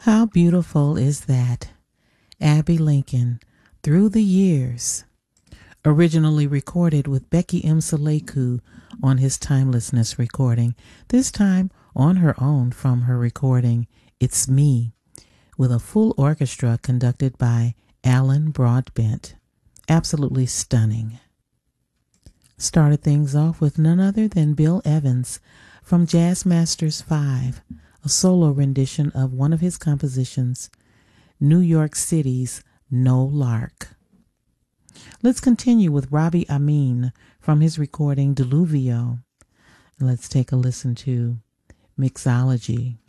How beautiful is that? Abbey Lincoln, Through the Years. Originally recorded with Becky M. Saleku on his Timelessness recording, this time on her own from her recording, It's Me, with a full orchestra conducted by Alan Broadbent. Absolutely stunning. Started things off with none other than Bill Evans from Jazz Masters 5, a solo rendition of one of his compositions, New York City's No Lark. Let's continue with Robbie Amine from his recording Diluvio. Let's take a listen to Mixology.